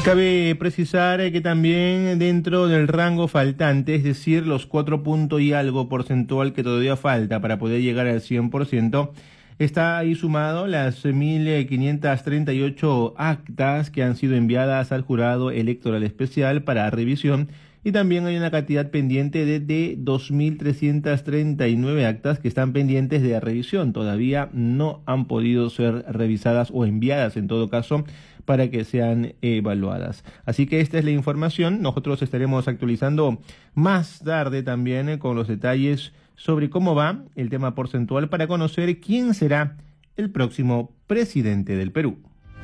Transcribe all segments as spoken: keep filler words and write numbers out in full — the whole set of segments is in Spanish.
Cabe precisar que también dentro del rango faltante, es decir, los cuatro puntos y algo porcentual que todavía falta para poder llegar al cien por ciento, está ahí sumado las mil quinientas treinta y ocho actas que han sido enviadas al Jurado Electoral Especial para revisión, y también hay una cantidad pendiente de, de dos mil trescientas treinta y nueve actas que están pendientes de revisión. Todavía no han podido ser revisadas o enviadas en todo caso para que sean evaluadas. Así que esta es la información. Nosotros estaremos actualizando más tarde también con los detalles sobre cómo va el tema porcentual para conocer quién será el próximo presidente del Perú.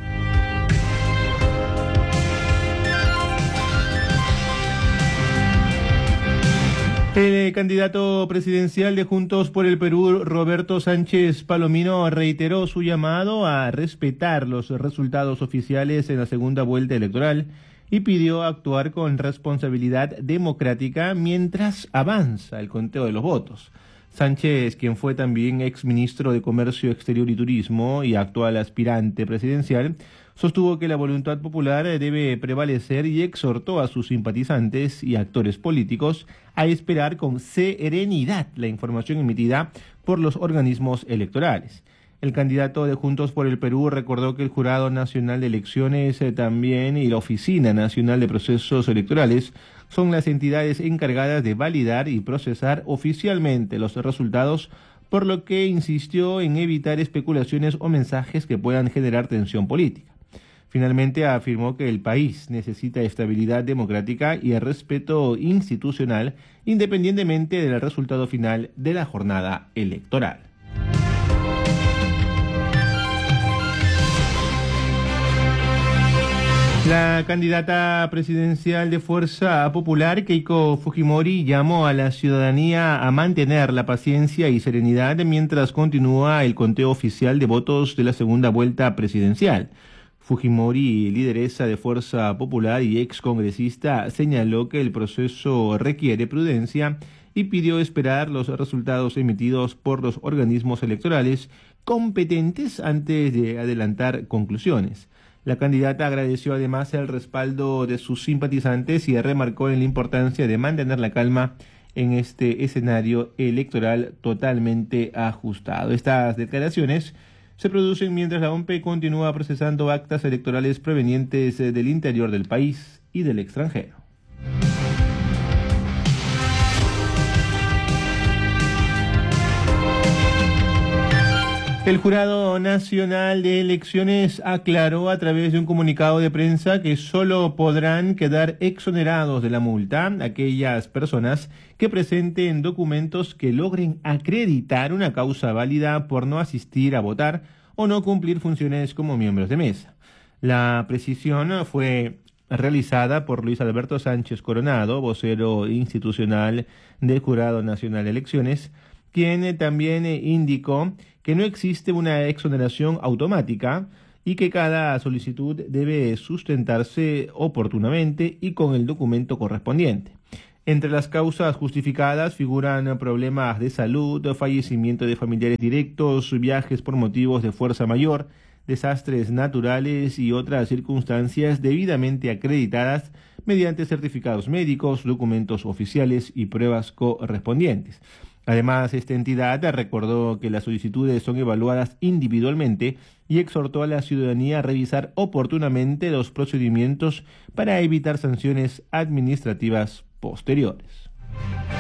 El candidato presidencial de Juntos por el Perú, Roberto Sánchez Palomino, reiteró su llamado a respetar los resultados oficiales en la segunda vuelta electoral y pidió actuar con responsabilidad democrática mientras avanza el conteo de los votos. Sánchez, quien fue también exministro de Comercio Exterior y Turismo y actual aspirante presidencial, sostuvo que la voluntad popular debe prevalecer y exhortó a sus simpatizantes y actores políticos a esperar con serenidad la información emitida por los organismos electorales. El candidato de Juntos por el Perú recordó que el Jurado Nacional de Elecciones eh, también y la Oficina Nacional de Procesos Electorales son las entidades encargadas de validar y procesar oficialmente los resultados, por lo que insistió en evitar especulaciones o mensajes que puedan generar tensión política. Finalmente afirmó que el país necesita estabilidad democrática y el respeto institucional, independientemente del resultado final de la jornada electoral. La candidata presidencial de Fuerza Popular, Keiko Fujimori, llamó a la ciudadanía a mantener la paciencia y serenidad mientras continúa el conteo oficial de votos de la segunda vuelta presidencial. Fujimori, lideresa de Fuerza Popular y excongresista, señaló que el proceso requiere prudencia y pidió esperar los resultados emitidos por los organismos electorales competentes antes de adelantar conclusiones. La candidata agradeció además el respaldo de sus simpatizantes y remarcó en la importancia de mantener la calma en este escenario electoral totalmente ajustado. Estas declaraciones se producen mientras la O M P continúa procesando actas electorales provenientes del interior del país y del extranjero. El Jurado Nacional de Elecciones aclaró a través de un comunicado de prensa que solo podrán quedar exonerados de la multa aquellas personas que presenten documentos que logren acreditar una causa válida por no asistir a votar o no cumplir funciones como miembros de mesa. La precisión fue realizada por Luis Alberto Sánchez Coronado, vocero institucional del Jurado Nacional de Elecciones, quien también indicó que no existe una exoneración automática y que cada solicitud debe sustentarse oportunamente y con el documento correspondiente. Entre las causas justificadas figuran problemas de salud, fallecimiento de familiares directos, viajes por motivos de fuerza mayor, desastres naturales y otras circunstancias debidamente acreditadas mediante certificados médicos, documentos oficiales y pruebas correspondientes. Además, esta entidad recordó que las solicitudes son evaluadas individualmente y exhortó a la ciudadanía a revisar oportunamente los procedimientos para evitar sanciones administrativas posteriores.